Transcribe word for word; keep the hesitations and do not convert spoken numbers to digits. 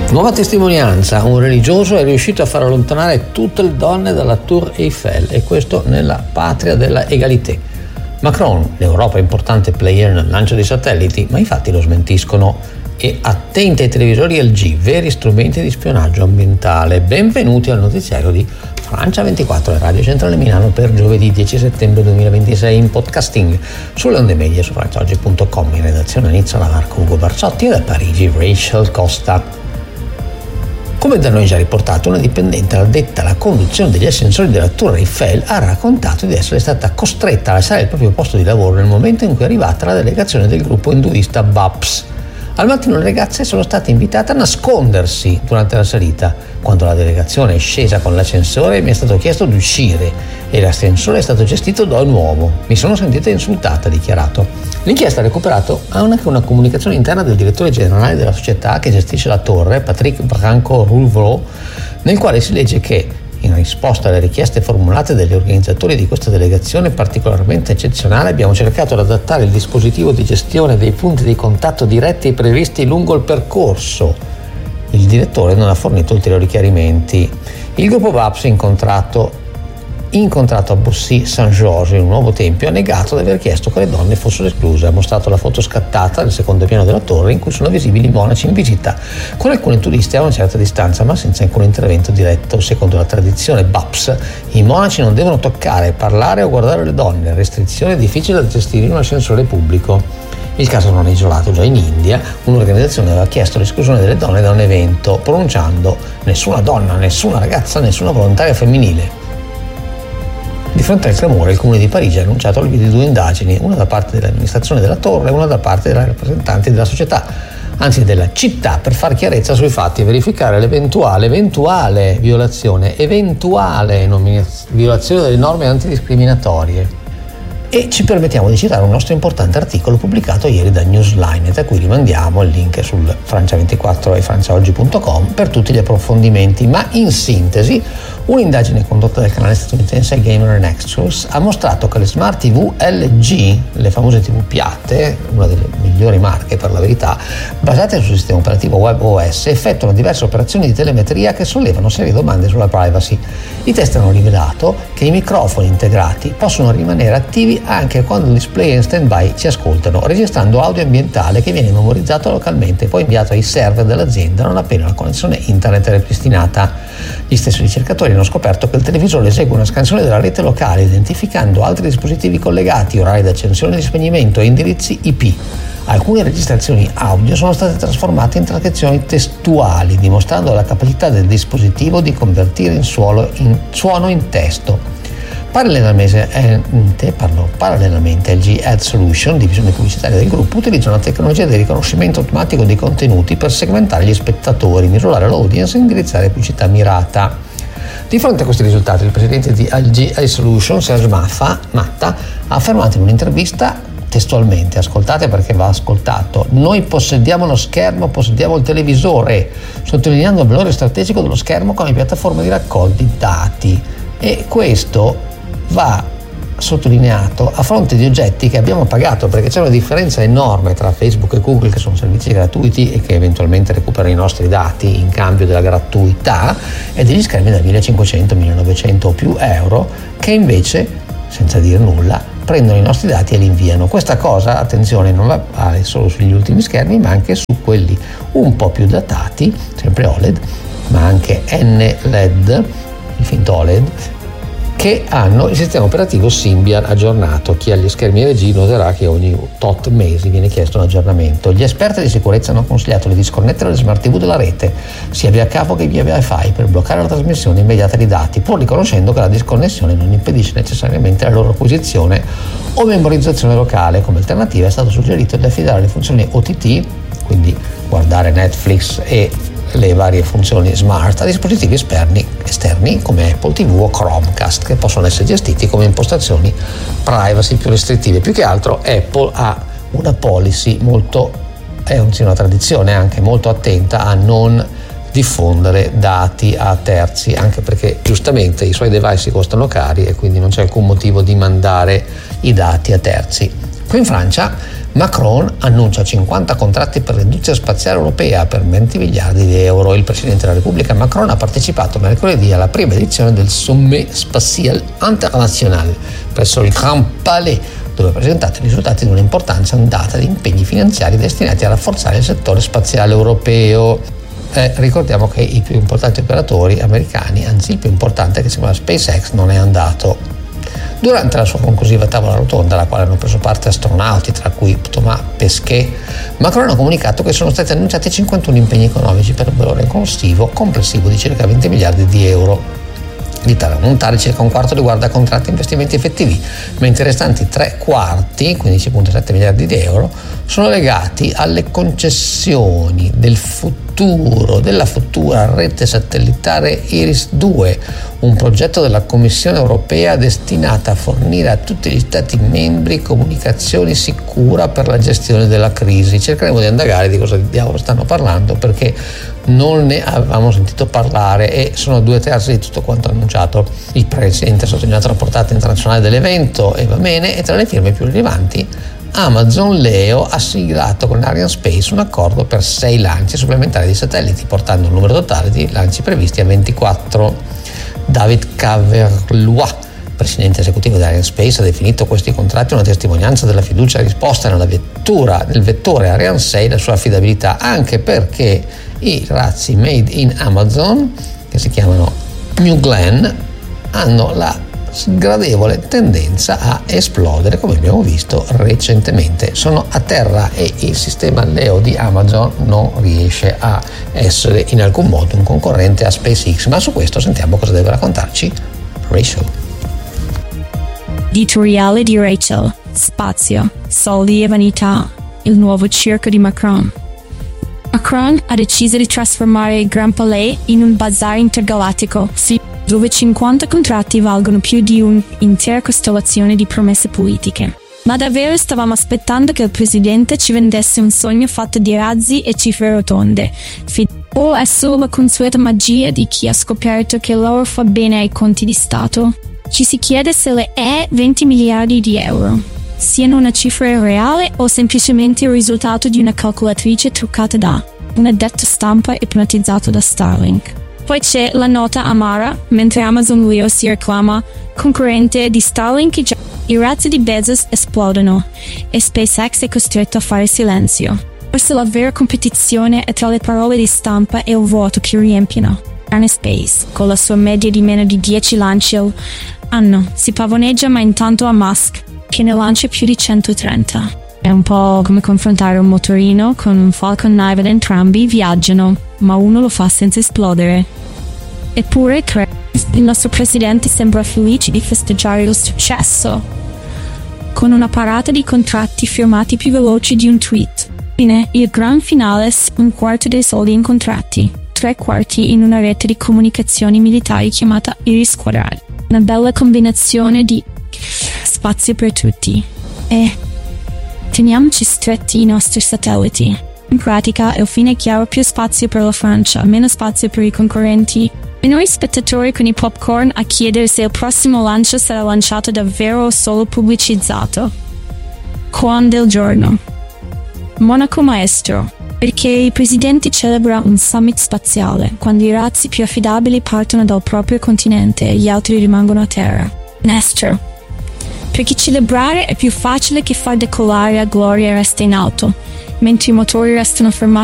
Nuova testimonianza, un religioso è riuscito a far allontanare tutte le donne dalla Tour Eiffel, e questo nella patria della egalité. Macron, l'Europa è importante player nel lancio dei satelliti, ma i fatti lo smentiscono. E attenti ai televisori L G, veri strumenti di spionaggio ambientale. Benvenuti al notiziario di Francia ventiquattro e Radio Centrale Milano per giovedì dieci settembre duemilaventisei in podcasting sulle onde medie su franciaoggi punto com. In redazione Nizza Lamarco, Ugo Barzotti, e da Parigi Rachel Costa. Come da noi già riportato, una dipendente addetta alla conduzione degli ascensori della Tour Eiffel ha raccontato di essere stata costretta a lasciare il proprio posto di lavoro nel momento in cui è arrivata la delegazione del gruppo induista B A P S. Al mattino le ragazze sono state invitate a nascondersi durante la salita. Quando la delegazione è scesa con l'ascensore mi è stato chiesto di uscire e l'ascensore è stato gestito da un uomo. Mi sono sentita insultata, ha dichiarato. L'inchiesta ha recuperato anche una comunicazione interna del direttore generale della società che gestisce la torre, Patrick Branco-Rouvrot, nel quale si legge che, in risposta alle richieste formulate dagli organizzatori di questa delegazione particolarmente eccezionale, abbiamo cercato di adattare il dispositivo di gestione dei punti di contatto diretti previsti lungo il percorso. Il direttore non ha fornito ulteriori chiarimenti. Il gruppo B A P S incontrato incontrato a Boissy Saint-Georges, in un nuovo tempio, ha negato di aver chiesto che le donne fossero escluse. Ha mostrato la foto scattata del secondo piano della torre in cui sono visibili i monaci in visita, con alcuni turisti a una certa distanza ma senza alcun intervento diretto. Secondo la tradizione B A P S, i monaci non devono toccare, parlare o guardare le donne, restrizione difficile da gestire in un ascensore pubblico. Il caso non è isolato. Già in India un'organizzazione aveva chiesto l'esclusione delle donne da un evento, pronunciando nessuna donna, nessuna ragazza, nessuna volontaria femminile. Di fronte al clamore, il Comune di Parigi ha annunciato l'avvio di due indagini, una da parte dell'amministrazione della torre e una da parte dei rappresentanti della società, anzi della città, per far chiarezza sui fatti e verificare l'eventuale eventuale violazione, eventuale violazione delle norme antidiscriminatorie. E ci permettiamo di citare un nostro importante articolo pubblicato ieri da Newsline, a cui rimandiamo il link sul Francia ventiquattro e franciaoggi punto com per tutti gli approfondimenti. Ma in sintesi, un'indagine condotta dal canale statunitense Gamer Nexus ha mostrato che le smart tivù L G, le famose tivù piatte, una delle migliori marche per la verità, basate sul sistema operativo WebOS, effettuano diverse operazioni di telemetria che sollevano serie domande sulla privacy. I test hanno rivelato che i microfoni integrati possono rimanere attivi anche quando il display è in stand-by ci ascoltano, registrando audio ambientale che viene memorizzato localmente e poi inviato ai server dell'azienda non appena la connessione internet è ripristinata. Gli stessi ricercatori hanno scoperto che il televisore esegue una scansione della rete locale, identificando altri dispositivi collegati, orari di accensione e di spegnimento e indirizzi I P. Alcune registrazioni audio sono state trasformate in trascrizioni testuali, dimostrando la capacità del dispositivo di convertire in, suolo in suono in testo. Parallelamente, parlo, parallelamente L G Ad Solution, divisione pubblicitaria del gruppo, utilizza una tecnologia di riconoscimento automatico dei contenuti per segmentare gli spettatori, misurare l'audience e indirizzare pubblicità mirata. Di fronte a questi risultati, il presidente di L G Ad Solution, Serge Matta, ha affermato in un'intervista testualmente, ascoltate perché va ascoltato: noi possediamo lo schermo, possediamo il televisore, sottolineando il valore strategico dello schermo come piattaforma di raccolti dati. E questo va sottolineato a fronte di oggetti che abbiamo pagato, perché c'è una differenza enorme tra Facebook e Google, che sono servizi gratuiti e che eventualmente recuperano i nostri dati in cambio della gratuità, e degli schermi da millecinquecento, millenovecento o più euro che invece, senza dire nulla, prendono i nostri dati e li inviano. Questa cosa, attenzione, non vale solo sugli ultimi schermi, ma anche su quelli un po' più datati, sempre O L E D, ma anche N L E D, il finto O L E D, che hanno il sistema operativo Symbian aggiornato. Chi ha gli schermi L G noterà che ogni tot mesi viene chiesto un aggiornamento. Gli esperti di sicurezza hanno consigliato di disconnettere le smart tivù dalla rete, sia via cavo che via Wi-Fi, per bloccare la trasmissione immediata di dati, pur riconoscendo che la disconnessione non impedisce necessariamente la loro acquisizione o memorizzazione locale. Come alternativa è stato suggerito di affidare le funzioni O T T, quindi guardare Netflix e le varie funzioni smart, a dispositivi esterni, esterni come Apple tivù o Chromecast, che possono essere gestiti come impostazioni privacy più restrittive. Più che altro Apple ha una policy molto, è una tradizione anche molto attenta a non diffondere dati a terzi, anche perché giustamente i suoi device costano cari e quindi non c'è alcun motivo di mandare i dati a terzi. Qui in Francia Macron annuncia cinquanta contratti per l'industria spaziale europea per venti miliardi di euro. Il Presidente della Repubblica Macron ha partecipato mercoledì alla prima edizione del Sommet Spatial International presso il Grand Palais, dove ha presentato i risultati di un'importanza ondata di impegni finanziari destinati a rafforzare il settore spaziale europeo. Eh, ricordiamo che i più importanti operatori americani, anzi il più importante, che si chiama SpaceX, non è andato. Durante la sua conclusiva tavola rotonda, alla quale hanno preso parte astronauti, tra cui Thomas Pesquet, Macron ha comunicato che sono stati annunciati cinquantuno impegni economici per un valore complessivo complessivo di circa venti miliardi di euro. Di tale ammontare circa un quarto riguarda contratti e investimenti effettivi, mentre i restanti tre quarti, quindici virgola sette miliardi di euro, sono legati alle concessioni del futuro, della futura rete satellitare Iris due, un progetto della Commissione europea destinata a fornire a tutti gli Stati membri comunicazioni sicura per la gestione della crisi. Cercheremo di indagare di cosa diavolo stanno parlando, perché non ne avevamo sentito parlare e sono due terzi di tutto quanto annunciato. Il Presidente ha sottolineato la portata internazionale dell'evento e va bene, e tra le firme più rilevanti Amazon Leo ha siglato con Arianespace un accordo per sei lanci supplementari di satelliti, portando il numero totale di lanci previsti a ventiquattro. David Caverlois, presidente esecutivo di Arianespace, ha definito questi contratti una testimonianza della fiducia risposta nella vettura, nel vettore Ariane sei e la sua affidabilità, anche perché i razzi made in Amazon, che si chiamano New Glenn, hanno la sgradevole tendenza a esplodere, come abbiamo visto recentemente. Sono a terra e il sistema Leo di Amazon non riesce a essere in alcun modo un concorrente a SpaceX, ma su questo sentiamo cosa deve raccontarci Rachel. Editoriale di Rachel. Spazio, soldi e vanità. Il nuovo circo di Macron. Macron ha deciso di trasformare il Grand Palais in un bazar intergalattico, sì, dove cinquanta contratti valgono più di un'intera costellazione di promesse politiche. Ma davvero stavamo aspettando che il presidente ci vendesse un sogno fatto di razzi e cifre rotonde? O è solo la consueta magia di chi ha scoperto che l'oro fa bene ai conti di Stato? Ci si chiede se le E venti miliardi di euro siano una cifra reale o semplicemente il risultato di una calcolatrice truccata da un addetto stampa ipnotizzato da Starlink. Poi c'è la nota amara, mentre Amazon Leo si reclama concorrente di Starlink, i razzi di Bezos esplodono e SpaceX è costretto a fare silenzio. Forse la vera competizione è tra le parole di stampa e il vuoto che riempiono. Arianespace, con la sua media di meno di dieci lanci all'anno, si pavoneggia, ma intanto a Musk, che ne lancia più di centotrenta. È un po' come confrontare un motorino con un Falcon nove ed entrambi viaggiano, ma uno lo fa senza esplodere. Eppure, il nostro presidente sembra felice di festeggiare il successo, con una parata di contratti firmati più veloci di un tweet. Fine, il gran finale, un quarto dei soldi in contratti, tre quarti in una rete di comunicazioni militari chiamata Iris Quadrale. Una bella combinazione di spazio per tutti. E teniamoci stretti i nostri satelliti. In pratica è il fine chiaro: più spazio per la Francia, meno spazio per i concorrenti, e noi spettatori con i popcorn a chiedere se il prossimo lancio sarà lanciato davvero o solo pubblicizzato. Quan del giorno. Monaco maestro. Perché i presidenti celebrano un summit spaziale, quando i razzi più affidabili partono dal proprio continente e gli altri rimangono a terra. Maestro. Perché celebrare è più facile che far decollare a gloria e resta in alto, mentre i motori restano fermati